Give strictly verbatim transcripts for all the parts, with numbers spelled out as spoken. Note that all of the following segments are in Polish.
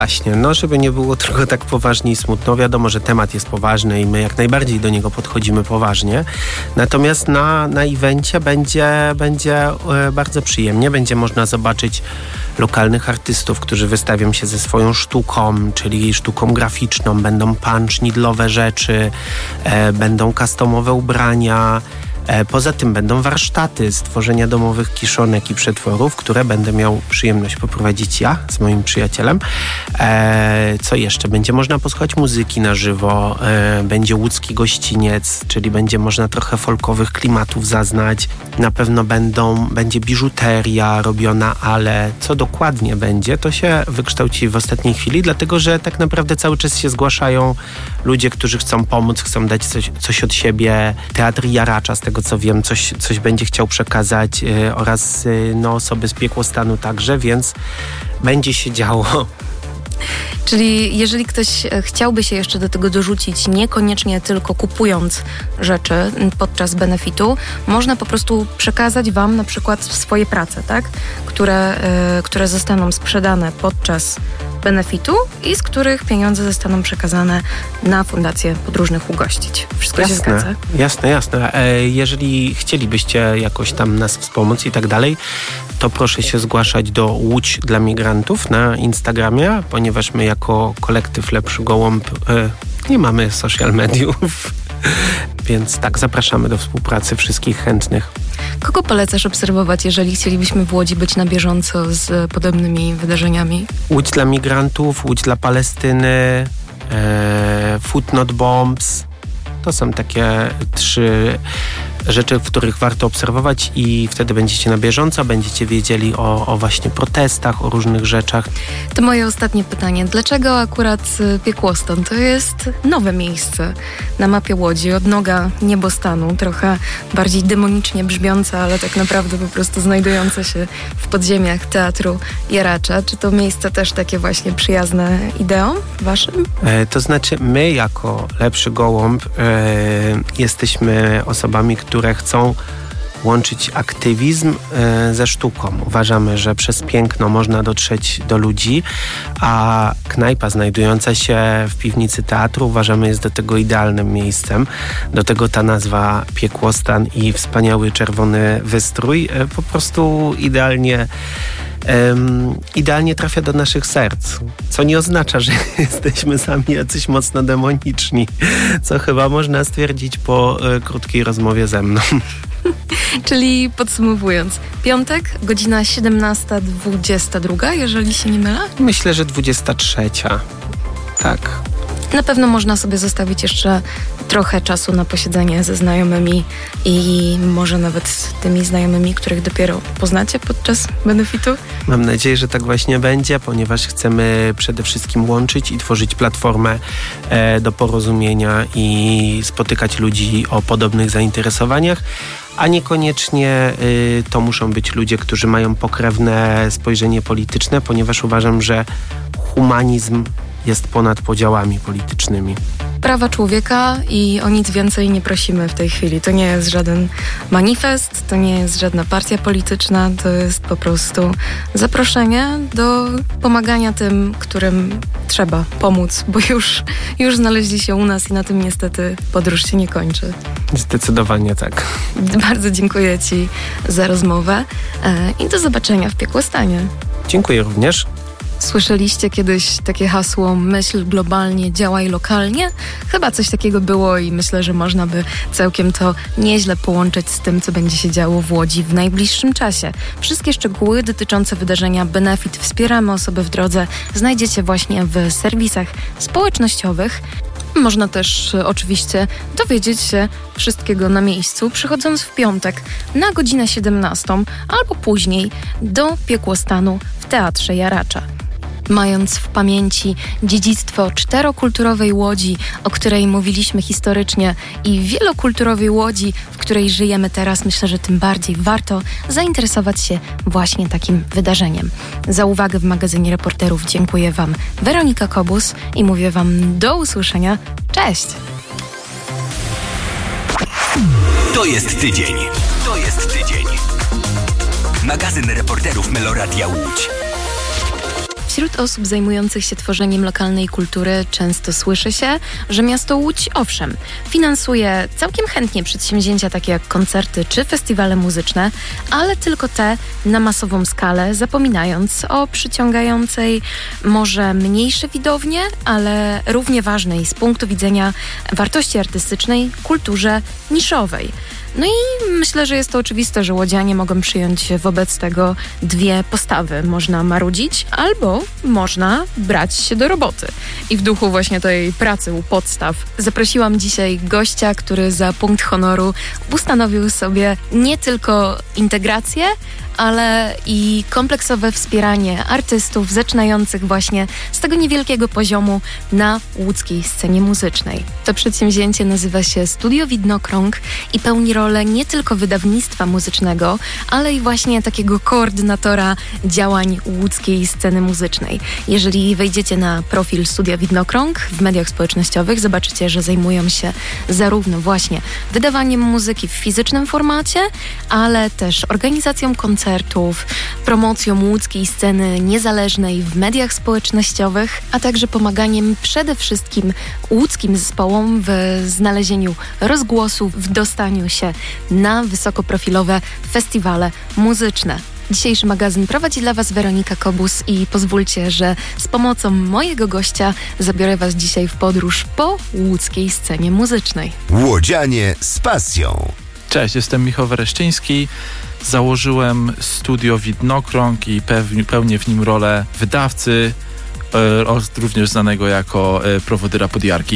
Właśnie, no żeby nie było tylko tak poważnie i smutno. Wiadomo, że temat jest poważny i my jak najbardziej do niego podchodzimy poważnie. Natomiast na, na evencie będzie, będzie e, bardzo przyjemnie. Będzie można zobaczyć lokalnych artystów, którzy wystawią się ze swoją sztuką, czyli sztuką graficzną. Będą punchnidlowe rzeczy, e, będą customowe ubrania. Poza tym będą warsztaty stworzenia domowych kiszonek i przetworów, które będę miał przyjemność poprowadzić ja z moim przyjacielem. E, co jeszcze? Będzie można posłuchać muzyki na żywo, e, będzie łódzki gościniec, czyli będzie można trochę folkowych klimatów zaznać. Na pewno będą, będzie biżuteria robiona, ale co dokładnie będzie, to się wykształci w ostatniej chwili, dlatego że tak naprawdę cały czas się zgłaszają ludzie, którzy chcą pomóc, chcą dać coś, coś od siebie. Teatr Jaracza, z tego co wiem, coś, coś będzie chciał przekazać yy, oraz yy, no, osoby z Piekłostanu także, więc będzie się działo. Czyli jeżeli ktoś chciałby się jeszcze do tego dorzucić, niekoniecznie tylko kupując rzeczy podczas benefitu, można po prostu przekazać wam na przykład swoje prace, tak? Które, yy, które zostaną sprzedane podczas benefitu i z których pieniądze zostaną przekazane na Fundację Podróżnych Ugościć. Wszystko jasne, się zgadza? Jasne, jasne. E, jeżeli chcielibyście jakoś tam nas wspomóc i tak dalej, to proszę się zgłaszać do Łódź dla Migrantów na Instagramie, ponieważ my jako kolektyw Lepszy Gołąb e, nie mamy social mediów. Więc tak, zapraszamy do współpracy wszystkich chętnych. Kogo polecasz obserwować, jeżeli chcielibyśmy w Łodzi być na bieżąco z podobnymi wydarzeniami? Łódź dla Migrantów, Łódź dla Palestyny, e, Food Not Bombs. To są takie trzy rzeczy, w których warto obserwować i wtedy będziecie na bieżąco, będziecie wiedzieli o, o właśnie protestach, o różnych rzeczach. To moje ostatnie pytanie. Dlaczego akurat Piekłostan? To jest nowe miejsce na mapie Łodzi, odnoga niebostanu, trochę bardziej demonicznie brzmiące, ale tak naprawdę po prostu znajdujące się w podziemiach Teatru Jaracza. Czy to miejsce też takie właśnie przyjazne ideom waszym? E, to znaczy my jako Lepszy Gołąb e, jesteśmy osobami, które chcą łączyć aktywizm e, ze sztuką. Uważamy, że przez piękno można dotrzeć do ludzi, a knajpa znajdująca się w piwnicy teatru uważamy jest do tego idealnym miejscem. Do tego ta nazwa Piekłostan i wspaniały czerwony wystrój e, po prostu idealnie Um, idealnie trafia do naszych serc, co nie oznacza, że jesteśmy sami jacyś mocno demoniczni, co chyba można stwierdzić po y, krótkiej rozmowie ze mną. Czyli podsumowując, piątek, godzina siedemnasta dwadzieścia dwa, jeżeli się nie mylę? Myślę, że dwudziesta trzecia. Tak. Na pewno można sobie zostawić jeszcze trochę czasu na posiedzenie ze znajomymi i może nawet tymi znajomymi, których dopiero poznacie podczas benefitu. Mam nadzieję, że tak właśnie będzie, ponieważ chcemy przede wszystkim łączyć i tworzyć platformę e, do porozumienia i spotykać ludzi o podobnych zainteresowaniach, a niekoniecznie y, to muszą być ludzie, którzy mają pokrewne spojrzenie polityczne, ponieważ uważam, że humanizm jest ponad podziałami politycznymi. Prawa człowieka i o nic więcej nie prosimy w tej chwili. To nie jest żaden manifest, to nie jest żadna partia polityczna, to jest po prostu zaproszenie do pomagania tym, którym trzeba pomóc, bo już, już znaleźli się u nas i na tym niestety podróż się nie kończy. Zdecydowanie tak. Bardzo dziękuję Ci za rozmowę i do zobaczenia w Piekłostanie. Dziękuję również. Słyszeliście kiedyś takie hasło myśl globalnie, działaj lokalnie? Chyba coś takiego było i myślę, że można by całkiem to nieźle połączyć z tym, co będzie się działo w Łodzi w najbliższym czasie. Wszystkie szczegóły dotyczące wydarzenia Benefit Wspieramy Osoby w Drodze znajdziecie właśnie w serwisach społecznościowych. Można też oczywiście dowiedzieć się wszystkiego na miejscu, przychodząc w piątek na godzinę siedemnastą albo później do Piekłostanu w Teatrze Jaracza. Mając w pamięci dziedzictwo czterokulturowej Łodzi, o której mówiliśmy historycznie, i wielokulturowej Łodzi, w której żyjemy teraz, myślę, że tym bardziej warto zainteresować się właśnie takim wydarzeniem. Za uwagę w magazynie Reporterów dziękuję Wam Weronika Kobus i mówię Wam do usłyszenia. Cześć! To jest tydzień. To jest tydzień. Magazyn Reporterów Meloradia Łódź. Wśród osób zajmujących się tworzeniem lokalnej kultury często słyszy się, że miasto Łódź, owszem, finansuje całkiem chętnie przedsięwzięcia takie jak koncerty czy festiwale muzyczne, ale tylko te na masową skalę, zapominając o przyciągającej może mniejsze widownie, ale równie ważnej z punktu widzenia wartości artystycznej kulturze niszowej. No i myślę, że jest to oczywiste, że łodzianie mogą przyjąć wobec tego dwie postawy. Można marudzić, albo można brać się do roboty. I w duchu właśnie tej pracy u podstaw zaprosiłam dzisiaj gościa, który za punkt honoru ustanowił sobie nie tylko integrację, ale i kompleksowe wspieranie artystów zaczynających właśnie z tego niewielkiego poziomu na łódzkiej scenie muzycznej. To przedsięwzięcie nazywa się Studio Widnokrąg i pełni rolę nie tylko wydawnictwa muzycznego, ale i właśnie takiego koordynatora działań łódzkiej sceny muzycznej. Jeżeli wejdziecie na profil Studia Widnokrąg w mediach społecznościowych, zobaczycie, że zajmują się zarówno właśnie wydawaniem muzyki w fizycznym formacie, ale też organizacją koncertów, koncertów, promocją łódzkiej sceny niezależnej w mediach społecznościowych, a także pomaganiem przede wszystkim łódzkim zespołom w znalezieniu rozgłosów, w dostaniu się na wysokoprofilowe festiwale muzyczne. Dzisiejszy magazyn prowadzi dla Was Weronika Kobus i pozwólcie, że z pomocą mojego gościa zabiorę Was dzisiaj w podróż po łódzkiej scenie muzycznej. Łodzianie z pasją. Cześć, jestem Michał Wereszczyński. Założyłem Studio Widnokrąg i pełni, pełnię w nim rolę wydawcy, e, również znanego jako e, prowodyra podjarki.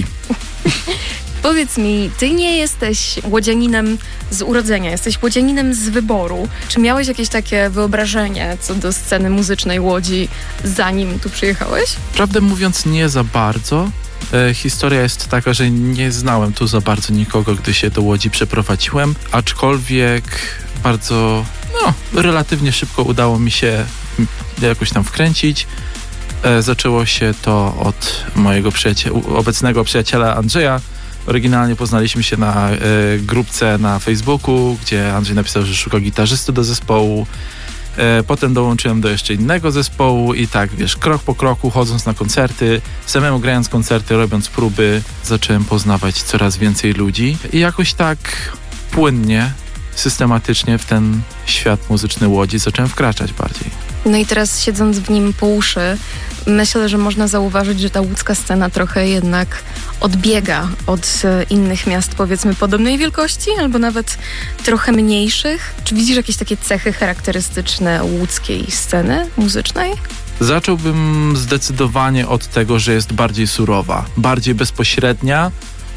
Powiedz mi, ty nie jesteś łodzianinem z urodzenia, jesteś łodzianinem z wyboru. Czy miałeś jakieś takie wyobrażenie co do sceny muzycznej Łodzi, zanim tu przyjechałeś? Prawdę mówiąc, nie za bardzo. E, historia jest taka, że nie znałem tu za bardzo nikogo, gdy się do Łodzi przeprowadziłem, aczkolwiek bardzo, no, relatywnie szybko udało mi się jakoś tam wkręcić. E, zaczęło się to od mojego przyjaciela, obecnego przyjaciela Andrzeja. Oryginalnie poznaliśmy się na e, grupce na Facebooku, gdzie Andrzej napisał, że szuka gitarzysty do zespołu. E, potem dołączyłem do jeszcze innego zespołu i tak, wiesz, krok po kroku, chodząc na koncerty, samemu grając koncerty, robiąc próby, zacząłem poznawać coraz więcej ludzi i jakoś tak płynnie, systematycznie w ten świat muzyczny Łodzi zacząłem wkraczać bardziej. No i teraz siedząc w nim po uszy, myślę, że można zauważyć, że ta łódzka scena trochę jednak odbiega od innych miast, powiedzmy, podobnej wielkości, albo nawet trochę mniejszych. Czy widzisz jakieś takie cechy charakterystyczne łódzkiej sceny muzycznej? Zacząłbym zdecydowanie od tego, że jest bardziej surowa, bardziej bezpośrednia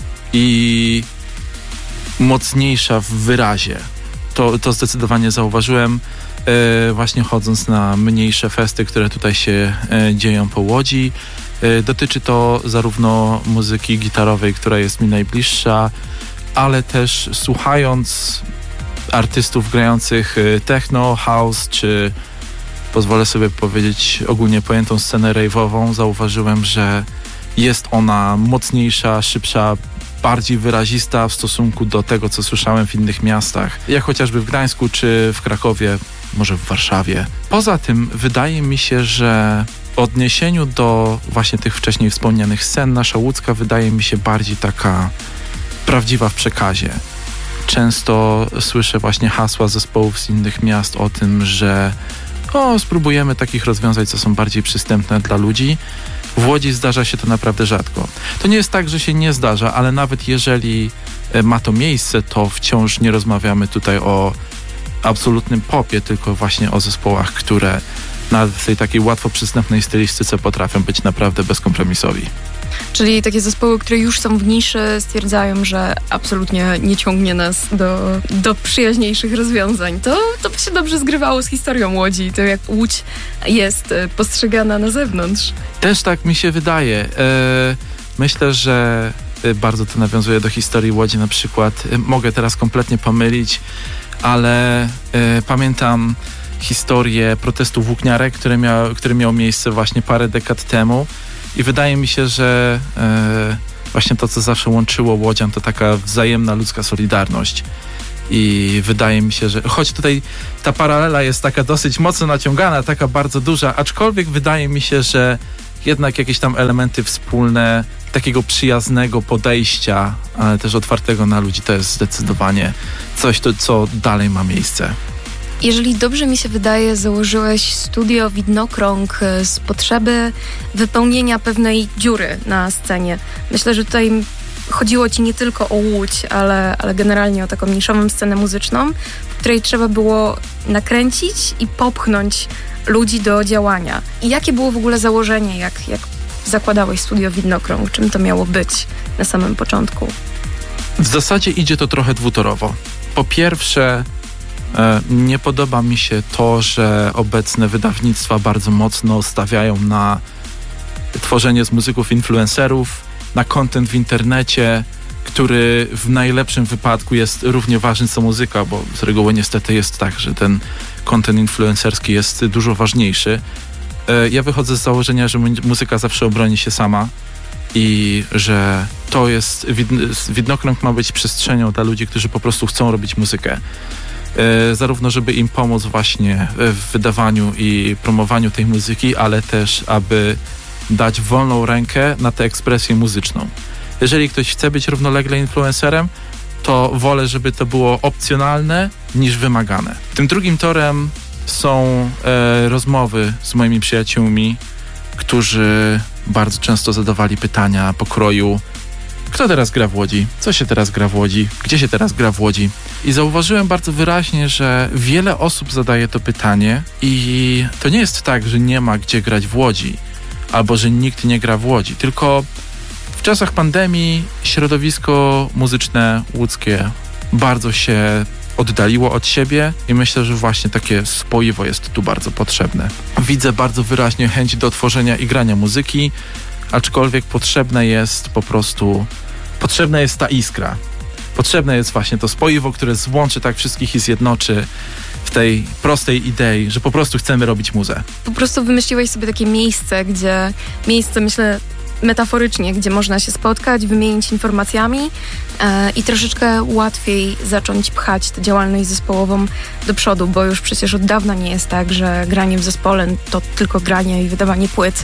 i mocniejsza w wyrazie. To, to zdecydowanie zauważyłem e, właśnie chodząc na mniejsze festy, które tutaj się e, dzieją po Łodzi. E, dotyczy to zarówno muzyki gitarowej, która jest mi najbliższa, ale też słuchając artystów grających techno, house, czy pozwolę sobie powiedzieć ogólnie pojętą scenę rave'ową, zauważyłem, że jest ona mocniejsza, szybsza, bardziej wyrazista w stosunku do tego, co słyszałem w innych miastach, jak chociażby w Gdańsku czy w Krakowie, może w Warszawie. Poza tym wydaje mi się, że w odniesieniu do właśnie tych wcześniej wspomnianych scen, nasza łódzka wydaje mi się bardziej taka prawdziwa w przekazie. Często słyszę właśnie hasła zespołów z innych miast o tym, że o, spróbujemy takich rozwiązań, co są bardziej przystępne dla ludzi. W Łodzi zdarza się to naprawdę rzadko. To nie jest tak, że się nie zdarza, ale nawet jeżeli ma to miejsce, to wciąż nie rozmawiamy tutaj o absolutnym popie, tylko właśnie o zespołach, które na tej takiej łatwo przystępnej stylistyce potrafią być naprawdę bezkompromisowi. Czyli takie zespoły, które już są w niszy, stwierdzają, że absolutnie nie ciągnie nas do, do przyjaźniejszych rozwiązań. To, to by się dobrze zgrywało z historią Łodzi, to jak Łódź jest postrzegana na zewnątrz. Też tak mi się wydaje. E, myślę, że bardzo to nawiązuje do historii Łodzi na przykład. Mogę teraz kompletnie pomylić, ale e, pamiętam historię protestu włókniarek, który miał, który miał miejsce właśnie parę dekad temu. I wydaje mi się, że e, właśnie to, co zawsze łączyło łodzian, to taka wzajemna ludzka solidarność. I wydaje mi się, że choć tutaj ta paralela jest taka dosyć mocno naciągana, taka bardzo duża, aczkolwiek wydaje mi się, że jednak jakieś tam elementy wspólne, takiego przyjaznego podejścia, ale też otwartego na ludzi, to jest zdecydowanie coś, to, co dalej ma miejsce. Jeżeli dobrze mi się wydaje, założyłeś studio Widnokrąg z potrzeby wypełnienia pewnej dziury na scenie. Myślę, że tutaj chodziło ci nie tylko o Łódź, ale, ale generalnie o taką niszową scenę muzyczną, w której trzeba było nakręcić i popchnąć ludzi do działania. I jakie było w ogóle założenie, jak, jak zakładałeś studio Widnokrąg? Czym to miało być na samym początku? W zasadzie idzie to trochę dwutorowo. Po pierwsze, e, nie podoba mi się to, że obecne wydawnictwa bardzo mocno stawiają na tworzenie z muzyków influencerów, na content w internecie, który w najlepszym wypadku jest równie ważny co muzyka, bo z reguły niestety jest tak, że ten content influencerski jest dużo ważniejszy. Ja wychodzę z założenia, że muzyka zawsze obroni się sama i że to jest, Widnokrąg ma być przestrzenią dla ludzi, którzy po prostu chcą robić muzykę. Zarówno, żeby im pomóc właśnie w wydawaniu i promowaniu tej muzyki, ale też, aby dać wolną rękę na tę ekspresję muzyczną. Jeżeli ktoś chce być równolegle influencerem, to wolę, żeby to było opcjonalne niż wymagane. Tym drugim torem są e, rozmowy z moimi przyjaciółmi, którzy bardzo często zadawali pytania pokroju: kto teraz gra w Łodzi? Co się teraz gra w Łodzi? Gdzie się teraz gra w Łodzi? I zauważyłem bardzo wyraźnie, że wiele osób zadaje to pytanie i to nie jest tak, że nie ma gdzie grać w Łodzi, albo że nikt nie gra w Łodzi, tylko w czasach pandemii środowisko muzyczne łódzkie bardzo się oddaliło od siebie i myślę, że właśnie takie spoiwo jest tu bardzo potrzebne. Widzę bardzo wyraźnie chęć do tworzenia i grania muzyki, aczkolwiek potrzebne jest po prostu, potrzebna jest ta iskra. Potrzebne jest właśnie to spoiwo, które złączy tak wszystkich i zjednoczy w tej prostej idei, że po prostu chcemy robić muzę. Po prostu wymyśliłeś sobie takie miejsce, gdzie, miejsce myślę metaforycznie, gdzie można się spotkać, wymienić informacjami e, i troszeczkę łatwiej zacząć pchać tę działalność zespołową do przodu, bo już przecież od dawna nie jest tak, że granie w zespole to tylko granie i wydawanie płyt,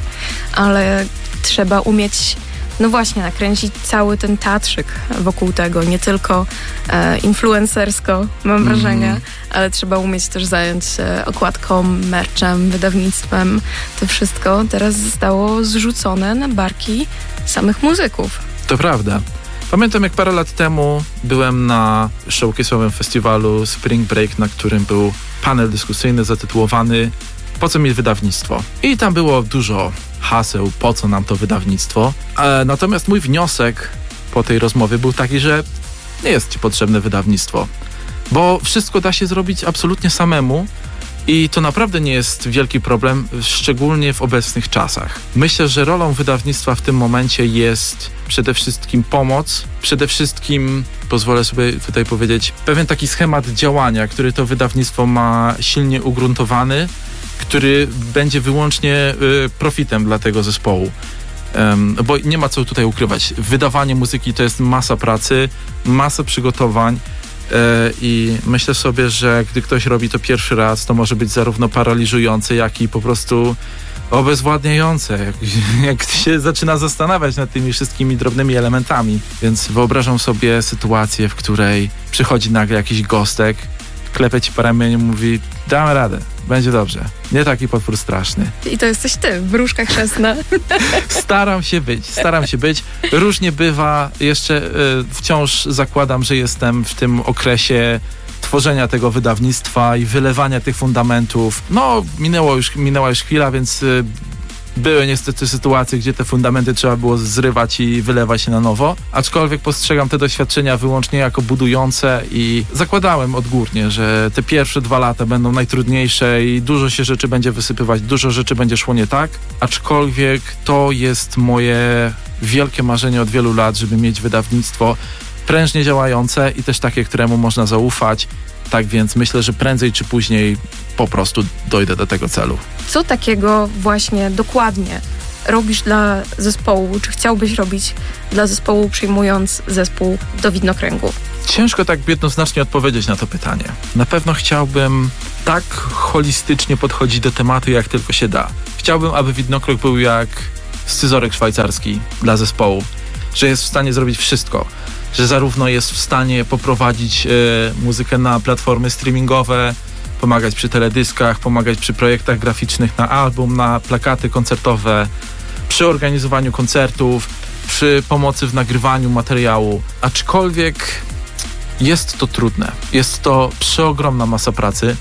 ale trzeba umieć, no właśnie, nakręcić cały ten teatrzyk wokół tego, nie tylko e, influencersko, mam wrażenie, mm. ale trzeba umieć też zająć się okładką, merchem, wydawnictwem. To wszystko teraz zostało zrzucone na barki samych muzyków. To prawda. Pamiętam, jak parę lat temu byłem na showcase'owym festiwalu Spring Break, na którym był panel dyskusyjny zatytułowany "Po co mi wydawnictwo?" I tam było dużo haseł, po co nam to wydawnictwo. E, natomiast mój wniosek po tej rozmowie był taki, że nie jest ci potrzebne wydawnictwo, bo wszystko da się zrobić absolutnie samemu i to naprawdę nie jest wielki problem, szczególnie w obecnych czasach. Myślę, że rolą wydawnictwa w tym momencie jest przede wszystkim pomoc, przede wszystkim, pozwolę sobie tutaj powiedzieć, pewien taki schemat działania, który to wydawnictwo ma silnie ugruntowany, który będzie wyłącznie y, profitem dla tego zespołu. Um, bo nie ma co tutaj ukrywać. Wydawanie muzyki to jest masa pracy, masa przygotowań y, i myślę sobie, że gdy ktoś robi to pierwszy raz, to może być zarówno paraliżujące, jak i po prostu obezwładniające, jak, jak się zaczyna zastanawiać nad tymi wszystkimi drobnymi elementami. Więc wyobrażam sobie sytuację, w której przychodzi nagle jakiś gostek, klepie ci po ramieniu, mówi: damy radę, będzie dobrze. Nie taki potwór straszny. I to jesteś ty, wróżka chrzestna. Staram się być, staram się być. Różnie bywa. Jeszcze y, wciąż zakładam, że jestem w tym okresie tworzenia tego wydawnictwa i wylewania tych fundamentów. No, minęło już, minęła już chwila, więc y, były niestety sytuacje, gdzie te fundamenty trzeba było zrywać i wylewać się na nowo, aczkolwiek postrzegam te doświadczenia wyłącznie jako budujące i zakładałem odgórnie, że te pierwsze dwa lata będą najtrudniejsze i dużo się rzeczy będzie wysypywać, dużo rzeczy będzie szło nie tak, aczkolwiek to jest moje wielkie marzenie od wielu lat, żeby mieć wydawnictwo prężnie działające i też takie, któremu można zaufać. Tak więc myślę, że prędzej czy później po prostu dojdę do tego celu. Co takiego właśnie dokładnie robisz dla zespołu, czy chciałbyś robić dla zespołu, przyjmując zespół do widnokręgu? Ciężko tak jednoznacznie odpowiedzieć na to pytanie. Na pewno chciałbym tak holistycznie podchodzić do tematu, jak tylko się da. Chciałbym, aby widnokrąg był jak scyzoryk szwajcarski dla zespołu, że jest w stanie zrobić wszystko, że zarówno jest w stanie poprowadzić e, muzykę na platformy streamingowe, pomagać przy teledyskach, pomagać przy projektach graficznych na album, na plakaty koncertowe, przy organizowaniu koncertów, przy pomocy w nagrywaniu materiału. Aczkolwiek jest to trudne. Jest to przeogromna masa pracy,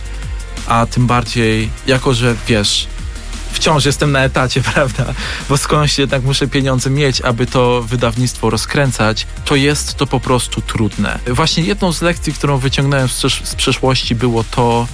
a tym bardziej, jako że wiesz, wciąż jestem na etacie, prawda? Bo skądś jednak muszę pieniądze mieć, aby to wydawnictwo rozkręcać, to jest to po prostu trudne. Właśnie jedną z lekcji, którą wyciągnąłem z, przesz- z przeszłości, było to,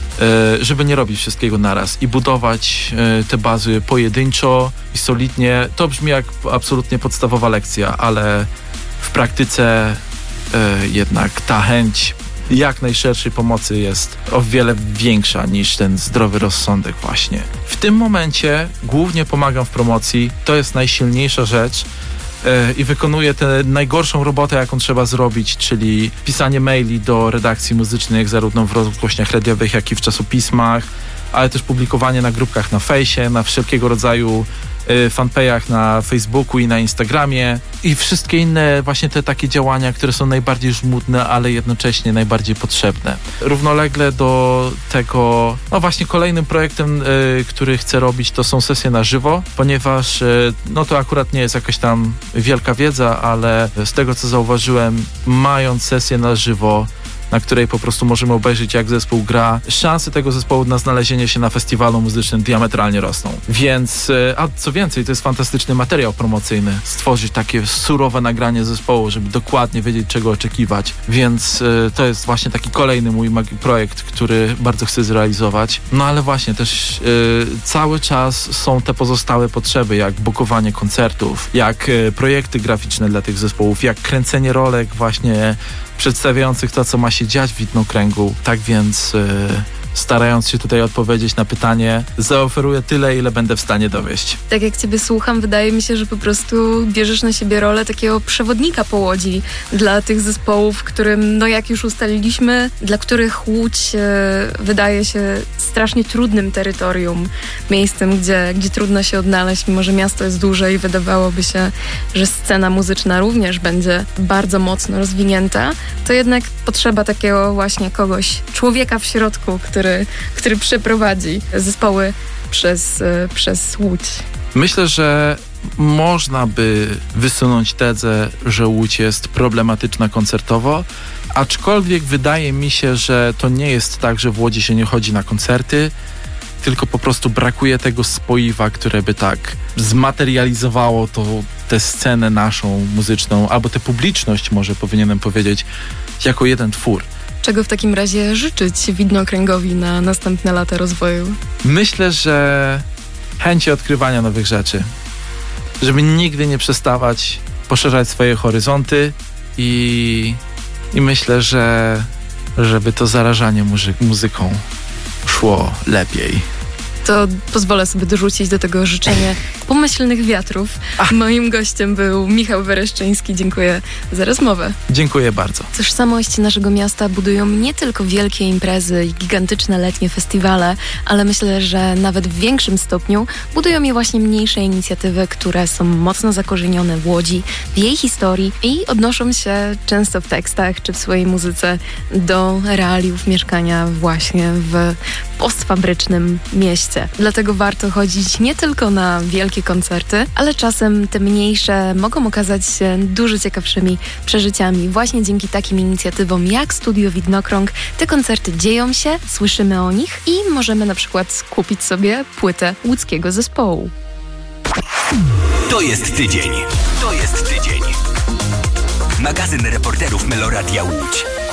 e, żeby nie robić wszystkiego naraz i budować e, te bazy pojedynczo i solidnie. To brzmi jak absolutnie podstawowa lekcja, ale w praktyce e, jednak ta chęć jak najszerszej pomocy jest o wiele większa niż ten zdrowy rozsądek właśnie. W tym momencie głównie pomagam w promocji, to jest najsilniejsza rzecz yy, i wykonuję tę najgorszą robotę, jaką trzeba zrobić, czyli pisanie maili do redakcji muzycznych, zarówno w rozgłośniach radiowych, jak i w czasopismach, ale też publikowanie na grupkach na fejsie, na wszelkiego rodzaju fanpage'ach na Facebooku i na Instagramie i wszystkie inne właśnie te takie działania, które są najbardziej żmudne, ale jednocześnie najbardziej potrzebne. Równolegle do tego, no właśnie kolejnym projektem, y, który chcę robić, to są sesje na żywo, ponieważ y, no to akurat nie jest jakaś tam wielka wiedza, ale z tego co zauważyłem, mając sesję na żywo, na której po prostu możemy obejrzeć, jak zespół gra, szanse tego zespołu na znalezienie się na festiwalu muzycznym diametralnie rosną. Więc, a co więcej, to jest fantastyczny materiał promocyjny. Stworzyć takie surowe nagranie zespołu, żeby dokładnie wiedzieć, czego oczekiwać. Więc to jest właśnie taki kolejny mój projekt, który bardzo chcę zrealizować. No ale właśnie też yy, cały czas są te pozostałe potrzeby, jak bukowanie koncertów, jak yy, projekty graficzne dla tych zespołów, jak kręcenie rolek właśnie przedstawiających to, co ma się dziać w widnokręgu. Tak więc yy, starając się tutaj odpowiedzieć na pytanie, zaoferuję tyle, ile będę w stanie dowieść. Tak jak ciebie słucham, wydaje mi się, że po prostu bierzesz na siebie rolę takiego przewodnika po Łodzi dla tych zespołów, którym, no jak już ustaliliśmy, dla których Łódź e, wydaje się strasznie trudnym terytorium, miejscem, gdzie, gdzie trudno się odnaleźć, mimo że miasto jest duże i wydawałoby się, że scena muzyczna również będzie bardzo mocno rozwinięta, to jednak potrzeba takiego właśnie kogoś, człowieka w środku, który Który, który przeprowadzi zespoły przez, przez Łódź. Myślę, że można by wysunąć tezę, że Łódź jest problematyczna koncertowo, aczkolwiek wydaje mi się, że to nie jest tak, że w Łodzi się nie chodzi na koncerty, tylko po prostu brakuje tego spoiwa, które by tak zmaterializowało to, tę scenę naszą muzyczną, albo tę publiczność, może powinienem powiedzieć, jako jeden twór. Czego w takim razie życzyć widnokręgowi na następne lata rozwoju? Myślę, że chęci odkrywania nowych rzeczy. Żeby nigdy nie przestawać poszerzać swoje horyzonty i, i myślę, że żeby to zarażanie muzy- muzyką szło lepiej. To pozwolę sobie dorzucić do tego życzenie pomyślnych wiatrów. Ach. Moim gościem był Michał Wereszczyński. Dziękuję za rozmowę. Dziękuję bardzo. Tożsamość naszego miasta budują nie tylko wielkie imprezy i gigantyczne letnie festiwale, ale myślę, że nawet w większym stopniu budują je właśnie mniejsze inicjatywy, które są mocno zakorzenione w Łodzi, w jej historii i odnoszą się często w tekstach czy w swojej muzyce do realiów mieszkania właśnie w postfabrycznym mieście. Dlatego warto chodzić nie tylko na wielkie koncerty, ale czasem te mniejsze mogą okazać się dużo ciekawszymi przeżyciami. Właśnie dzięki takim inicjatywom jak Studio Widnokrąg te koncerty dzieją się, słyszymy o nich i możemy na przykład kupić sobie płytę łódzkiego zespołu. To jest tydzień. To jest tydzień. Magazyn reporterów Meloradia Łódź.